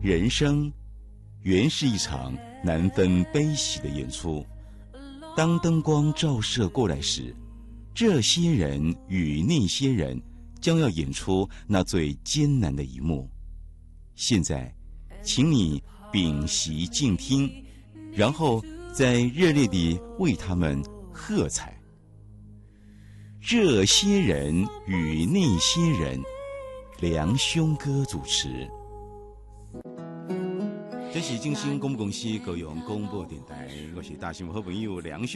人生原是一场难分悲喜的演出。当灯光照射过来时，这些人与那些人将要演出那最艰难的一幕。现在，请你屏息静听，然后再热烈地为他们喝彩。这些人与那些人，梁兄哥主持。这是正声广播公司高雄广播电台，我是大新闻好朋友梁兄。